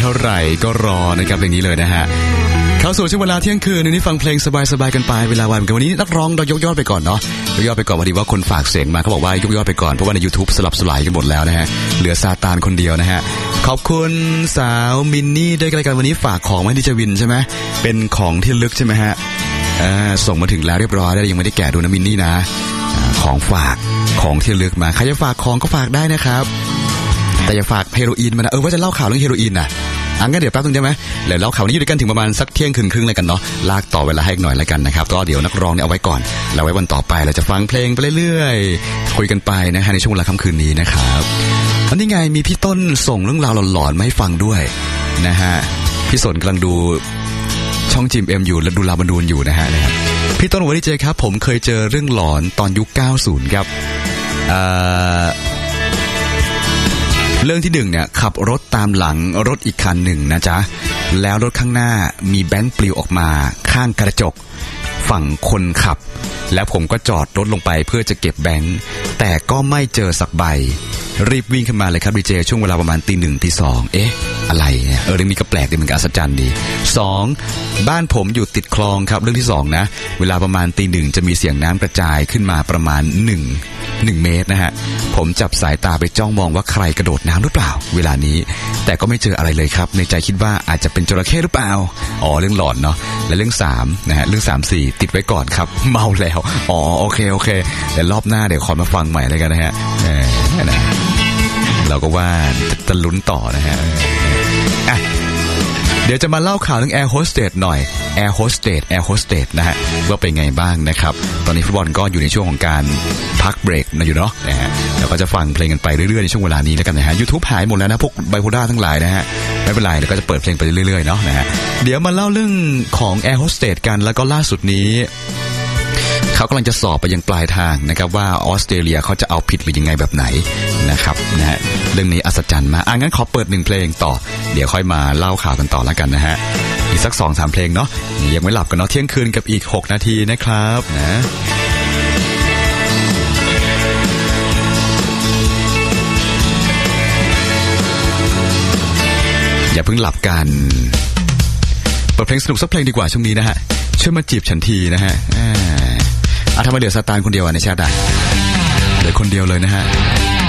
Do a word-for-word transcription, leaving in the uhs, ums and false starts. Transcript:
เท่าไหร่ก็รอนะครับเพลงนี้เลยนะฮะเข้าสู่ช่วงเวลาเที่ยงคืนนี้ฟังเพลงสบายๆกันไปเวลาวันกันวันนี้นักร้องเรายกยอดไปก่อนเนาะยกยอดไปก่อนพอดีว่าคนฝากเสียงมาเขาบอกว่ายกยอดไปก่อนเพราะว่าใน YouTube สลับสลายกันหมดแล้วนะฮะเหลือซาตานคนเดียวนะฮะขอบคุณสาวมินนี่ด้วยกันวันนี้ฝากของมาที่เจวินใช่ไหมเป็นของที่ลึกใช่ไหมฮะส่งมาถึงแล้วเรียบร้อยแล้วยังไม่ได้แกะดูนะมินนี่นะของฝากของที่ลึกมาใครจะฝากของก็ฝากได้นะครับแต่อย่าฝากเฮโรอีนมานะเออว่าจะเล่าข่าวเรื่องเฮโรอีนน่ะอังั้นเดี๋ยวแป๊บนึงได้ไหมเดี๋ยวเล่าข่าวนี้อยู่ด้วยกันถึงประมาณสักเที่ยงคืนครึ่งเลยกันเนาะลากต่อเวลาให้อีกหน่อยแล้วกันนะครับก็เดี๋ยวนักร้องเนี่ยเอาไว้ก่อนแล้วไว้วันต่อไปเราจะฟังเพลงไปเรื่อยๆคุยกันไปนะฮะในช่วงเวลาค่ำคืนนี้นะครับวันนี้ไงมีพี่ต้นส่งเรื่องราวหลอนๆมาให้ฟังด้วยนะฮะพี่สนกำลังดูช่องจิมเอ็มอยู่และดูลาบันดูนอยู่นะฮะนะครับพี่ต้นวันนี้เจครับผมเคยเจอเรื่องหลอนตอนยุคเก้าสิบครับเอ่อเรื่องที่หนึ่งเนี่ยขับรถตามหลังรถอีกคันหนึ่งนะจ๊ะแล้วรถข้างหน้ามีแบงค์ปลิวออกมาข้างกระจกฝั่งคนขับแล้วผมก็จอดรถลงไปเพื่อจะเก็บแบงค์แต่ก็ไม่เจอสักใบรีบวิ่งขึ้นมาเลยครับดีเจช่วงเวลาประมาณตีหนึ่งตีสองเอ๊ะอะไรเนี่ยเออเรื่องนี้ก็แปลกดีเหมือนกันอัศจรรย์ดีสองบ้านผมอยู่ติดคลองครับเรื่องที่สองนะเวลาประมาณตีหนึ่งจะมีเสียงน้ำกระจายขึ้นมาประมาณหนึ่งหนึ่งเมตรนะฮะผมจับสายตาไปจ้องมองว่าใครกระโดดน้ำหรือเปล่าเวลานี้แต่ก็ไม่เจออะไรเลยครับในใจคิดว่าอาจจะเป็นจระเข้หรือเปล่าอ๋อเรื่องหลอนเนาะและเรื่องสามนะฮะเรื่องสามสี่ติดไว้ก่อนครับเมาแล้วอ๋อโอเคโอเคเดี๋ยวรอบหน้าเดี๋ยวขอมาฟังใหม่เลยกันนะฮะเออนะเราก็ว่าจะลุ้นต่อนะฮะอ่ะเดี๋ยวจะมาเล่าข่าวเรื่องแอร์โฮสเตสหน่อยแอร์โฮสเตสแอร์โฮสเตสนะฮะว่าเป็นไงบ้างนะครับตอนนี้ฟุตบอลก็อยู่ในช่วงของการพักเบรกนะอยู่เนาะนะฮะเราก็จะฟังเพลงกันไปเรื่อยๆในช่วงเวลานี้แล้วกันนะฮะ YouTube หายหมดแล้วนะพวกไบโพล่าทั้งหลายนะฮะไม่เป็นไรเดี๋ยวก็จะเปิดเพลงไปเรื่อยๆเนาะนะฮะเดี๋ยวมาเล่าเรื่องของแอร์โฮสเตสกันแล้วก็ล่าสุดนี้เขากำลังจะสอบไปยังปลายทางนะครับว่าออสเตรเลียเขาจะเอาผิดหรือยังไงแบบไหนนะครับนะฮะเรื่องนี้อัศจรรย์มากอ่ะงั้นขอเปิดหนึ่งเพลงต่อเดี๋ยวค่อยมาเล่าข่าวกันต่อแล้วกันนะฮะอีกสัก สองสาม เพลงเนาะยังไม่หลับกันเนาะเที่ยงคืนกับอีกหกนาทีนะครับนะอย่าเพิ่งหลับกันเปิดเพลงสนุกสักเพลงดีกว่าช่วงนี้นะฮะช่วยมาจีบฉันทีนะฮะอ่าทำไมเดี๋ยวซาตานคนเดียวอ่ะในชาติได้เดี๋ยวคนเดียวเลยนะฮะ